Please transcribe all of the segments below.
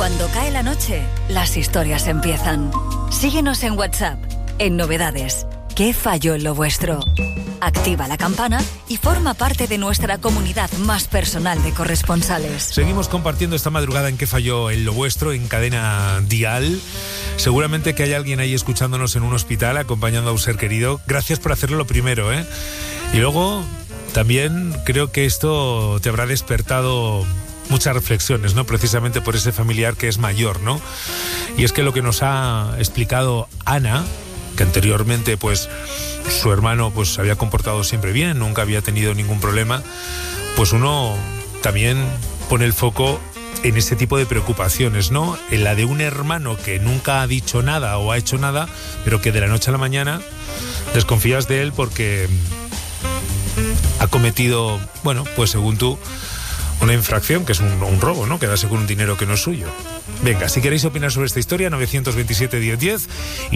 Cuando cae la noche, las historias empiezan. Síguenos en WhatsApp, en Novedades. ¿Qué falló en lo vuestro? Activa la campana y forma parte de nuestra comunidad más personal de corresponsales. Seguimos compartiendo esta madrugada en ¿Qué falló en lo vuestro? En Cadena Dial. Seguramente que hay alguien ahí escuchándonos en un hospital, acompañando a un ser querido. Gracias por hacerlo lo primero, ¿eh? Y luego, también creo que esto te habrá despertado muchas reflexiones, ¿no? Precisamente por ese familiar que es mayor, ¿no? Y es que lo que nos ha explicado Ana, que anteriormente pues su hermano pues se había comportado siempre bien, nunca había tenido ningún problema, pues uno también pone el foco en ese tipo de preocupaciones, ¿no? En la de un hermano que nunca ha dicho nada o ha hecho nada, pero que de la noche a la mañana desconfías de él porque ha cometido, bueno, pues según tú, una infracción, que es un robo, ¿no? Quedarse con un dinero que no es suyo. Venga, si queréis opinar sobre esta historia, 927-1010 y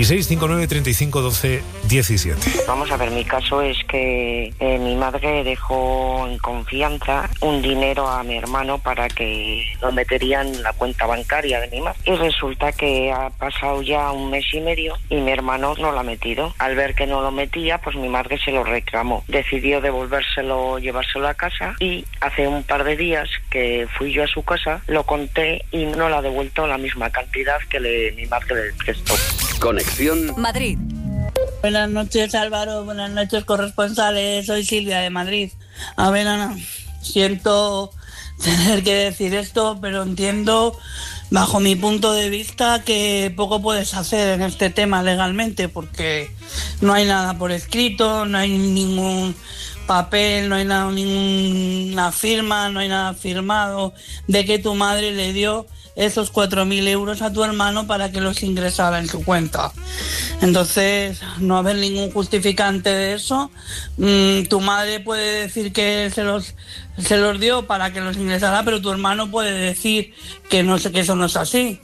659-3512-17. Vamos a ver, mi caso es que mi madre dejó en confianza un dinero a mi hermano para que lo metería en la cuenta bancaria de mi madre. Y resulta que ha pasado ya 1 mes y medio y mi hermano no lo ha metido. Al ver que no lo metía, pues mi madre se lo reclamó. Decidió devolvérselo, llevárselo a casa, y hace un par de días que fui yo a su casa, lo conté y no le ha devuelto la misma cantidad que mi madre le prestó. Conexión Madrid. Buenas noches, Álvaro. Buenas noches, corresponsales. Soy Silvia de Madrid. A ver, Ana, siento tener que decir esto, pero entiendo, bajo mi punto de vista, que poco puedes hacer en este tema legalmente, porque no hay nada por escrito, no hay ningún papel, no hay nada, ninguna firma, no hay nada firmado de que tu madre le dio esos 4.000 euros a tu hermano para que los ingresara en su cuenta. Entonces, no haber ningún justificante de eso. Tu madre puede decir que se los dio para que los ingresara, pero tu hermano puede decir que no sé, que eso no es así.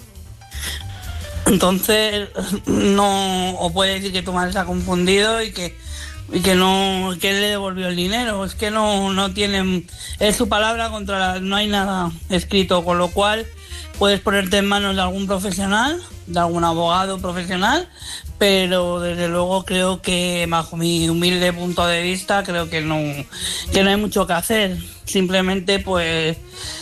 Entonces, no, o puede decir que tu madre se ha confundido y que no, que él le devolvió el dinero. Es que no tienen, es su palabra contra no hay nada escrito, con lo cual puedes ponerte en manos de algún profesional, de algún abogado profesional, pero desde luego creo que, bajo mi humilde punto de vista, creo que no hay mucho que hacer. Simplemente pues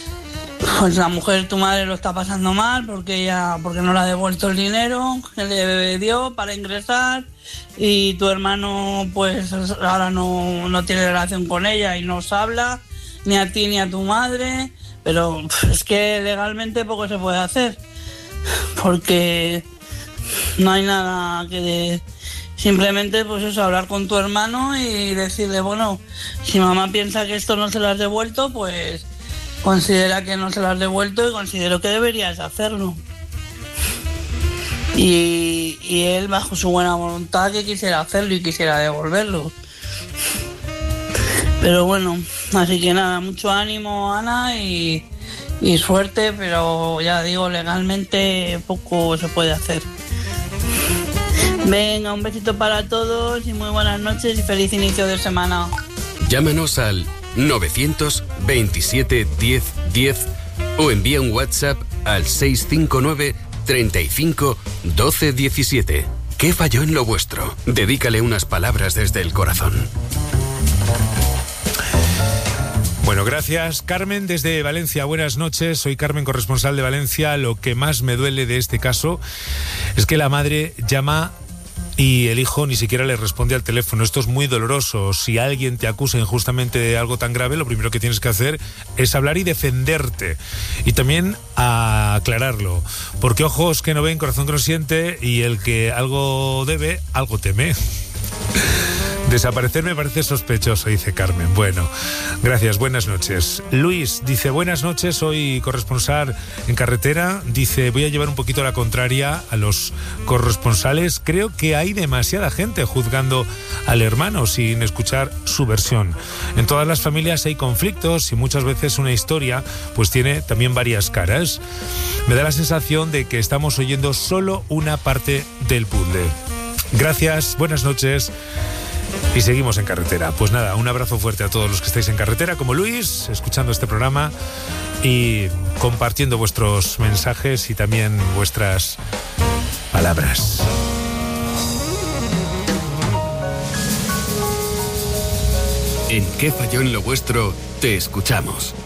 la mujer, tu madre, lo está pasando mal porque no le ha devuelto el dinero que le dio para ingresar, y tu hermano pues ahora no tiene relación con ella y no os habla, ni a ti ni a tu madre. Pero es que legalmente poco se puede hacer, porque no hay nada que simplemente pues eso, hablar con tu hermano y decirle, bueno, si mamá piensa que esto no se lo has devuelto, pues considera que no se lo has devuelto y considero que deberías hacerlo. Y él, bajo su buena voluntad, que quisiera hacerlo y quisiera devolverlo. Pero bueno, así que nada, mucho ánimo, Ana, y suerte, pero ya digo, legalmente poco se puede hacer. Venga, un besito para todos y muy buenas noches y feliz inicio de semana. Llámanos al 927 10 10 o envía un WhatsApp al 659 35 12 17. ¿Qué falló en lo vuestro? Dedícale unas palabras desde el corazón. Bueno, gracias. Carmen desde Valencia, buenas noches. Soy Carmen, corresponsal de Valencia. Lo que más me duele de este caso es que la madre llama y el hijo ni siquiera le responde al teléfono. Esto es muy doloroso. Si alguien te acusa injustamente de algo tan grave, lo primero que tienes que hacer es hablar y defenderte. Y también aclararlo. Porque ojos que no ven, corazón que no siente, y el que algo debe, algo teme. Desaparecer me parece sospechoso, dice Carmen. Bueno, gracias, buenas noches. Luis dice, buenas noches, soy corresponsal en carretera. Dice, voy a llevar un poquito la contraria a los corresponsales. Creo que hay demasiada gente juzgando al hermano sin escuchar su versión. En todas las familias hay conflictos y muchas veces una historia pues tiene también varias caras. Me da la sensación de que estamos oyendo solo una parte del puzzle. Gracias, buenas noches. Y seguimos en carretera. Pues nada, un abrazo fuerte a todos los que estáis en carretera, como Luis, escuchando este programa y compartiendo vuestros mensajes y también vuestras palabras. En ¿Qué falló en lo vuestro? Te escuchamos.